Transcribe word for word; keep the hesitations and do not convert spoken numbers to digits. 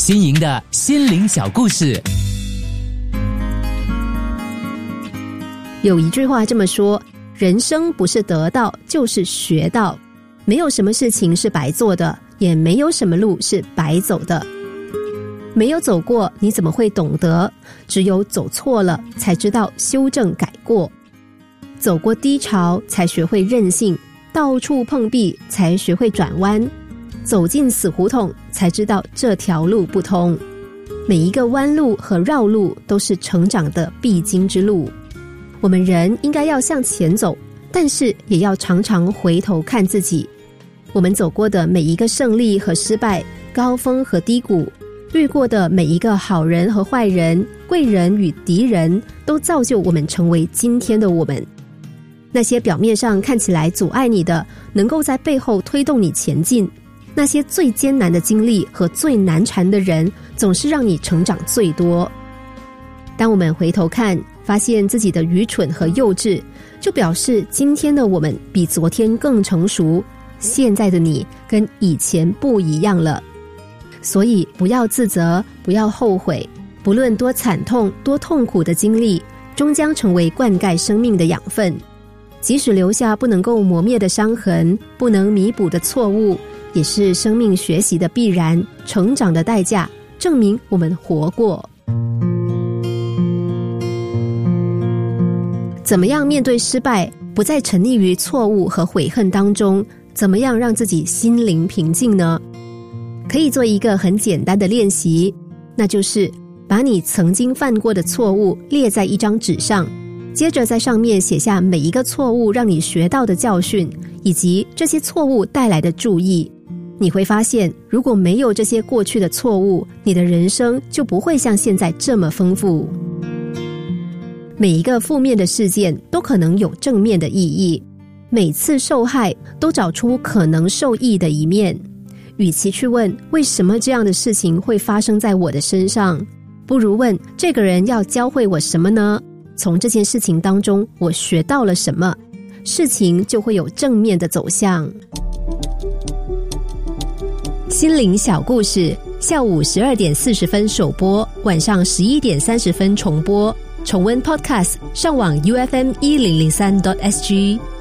新颖的心灵小故事。 有一句话这么说，人生不是得到就是学到，没有什么事情是白做的，也没有什么路是白走的。没有走过，你怎么会懂得？只有走错了，才知道修正改过。走过低潮，才学会韧性；到处碰壁，才学会转弯；走进死胡同，才知道这条路不通。每一个弯路和绕路，都是成长的必经之路。我们人应该要向前走，但是也要常常回头看自己。我们走过的每一个胜利和失败，高峰和低谷，遇过的每一个好人和坏人，贵人与敌人，都造就我们成为今天的我们。那些表面上看起来阻碍你的，能够在背后推动你前进。那些最艰难的经历和最难缠的人，总是让你成长最多。当我们回头看，发现自己的愚蠢和幼稚，就表示今天的我们比昨天更成熟，现在的你跟以前不一样了。所以不要自责，不要后悔，不论多惨痛多痛苦的经历，终将成为灌溉生命的养分。即使留下不能够磨灭的伤痕，不能弥补的错误，也是生命学习的必然，成长的代价，证明我们活过。怎么样面对失败，不再沉溺于错误和悔恨当中？怎么样让自己心灵平静呢？可以做一个很简单的练习，那就是把你曾经犯过的错误列在一张纸上，接着在上面写下每一个错误让你学到的教训，以及这些错误带来的注意。你会发现，如果没有这些过去的错误，你的人生就不会像现在这么丰富。每一个负面的事件都可能有正面的意义，每次受害都找出可能受益的一面。与其去问为什么这样的事情会发生在我的身上，不如问这个人要教会我什么呢？从这件事情当中我学到了什么？事情就会有正面的走向。心灵小故事，下午十二点四十分首播，晚上十一点三十分重播。重温 Podcast， 上网 U F M 一零零三 点 S G。